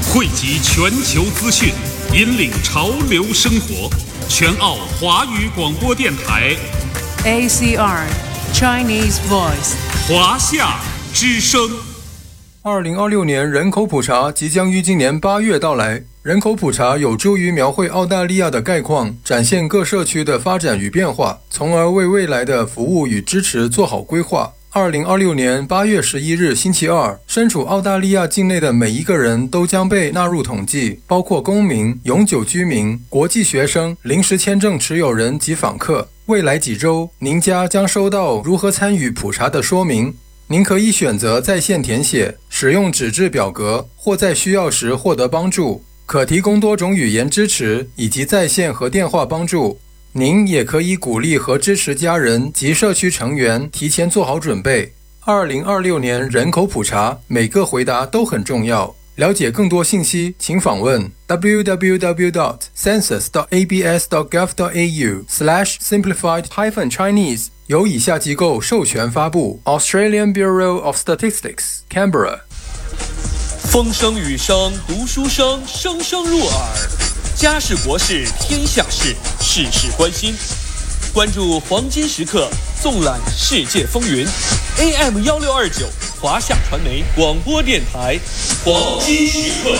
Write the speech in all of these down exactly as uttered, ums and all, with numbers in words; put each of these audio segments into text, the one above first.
汇集全球资讯，引领潮流生活。全澳华语广播电台 A C R Chinese Voice 华夏之声。 二零二六年人口普查即将于今年八月到来。人口普查有助于描绘澳大利亚的概况，展现各社区的发展与变化，从而为未来的服务与支持做好规划。二零二六年八月十一日星期二，身处澳大利亚境内的每一个人都将被纳入统计，包括公民、永久居民、国际学生、临时签证持有人及访客。未来几周，您家将收到如何参与普查的说明。您可以选择在线填写，使用纸质表格，或在需要时获得帮助，可提供多种语言支持以及在线和电话帮助。您也可以鼓励和支持家人及社区成员提前做好准备。二零二六年人口普查，每个回答都很重要。了解更多信息，请访问 w w w dot census dot a b s dot gov dot a u slash simplified hyphen Chinese。由以下机构授权发布 Australian Bureau of Statistics, Canberra。 风声雨声读书声，声声入耳。家事国事天下事，事事关心。关注黄金时刻，纵览世界风云。A M 一六二九华夏传媒广播电台，黄金时刻。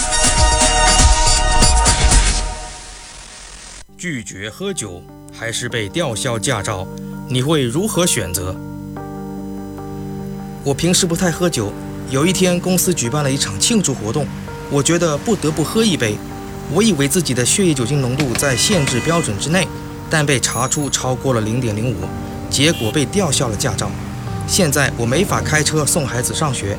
拒绝喝酒还是被吊销驾照，你会如何选择？我平时不太喝酒，有一天公司举办了一场庆祝活动，我觉得不得不喝一杯。我以为自己的血液酒精浓度在限制标准之内，但被查出超过了 零点零五， 结果被吊销了驾照。现在我没法开车送孩子上学。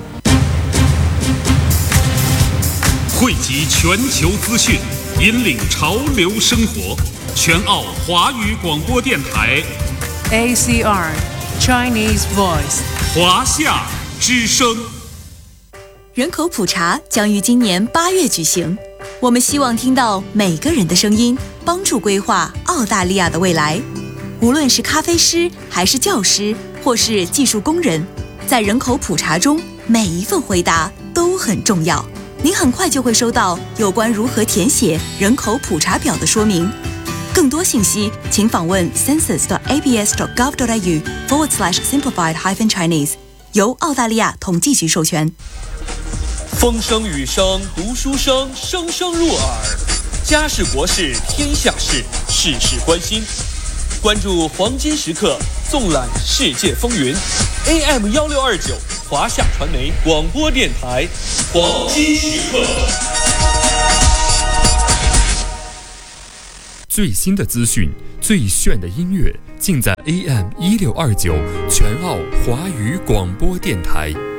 汇集全球资讯，引领潮流生活。全澳华语广播电台 A C R Chinese Voice 华夏之声。 人口普查将于今年八月举行，我们希望听到每个人的声音，帮助规划澳大利亚的未来。无论是咖啡师还是教师或是技术工人，在人口普查中每一份回答都很重要。您很快就会收到有关如何填写人口普查表的说明。更多信息请访问 census dot a b s dot gov dot a u forward slash simplified hyphen Chinese， 由澳大利亚统计局授权。 风声雨声读书声，声声入耳。家事国事天下事，事事关心。关注黄金时刻，纵览世界风云。A M 一六二九华夏传媒广播电台，黄金时刻。 最新的资讯，最炫的音乐，尽在 A M 一六二九全澳华语广播电台。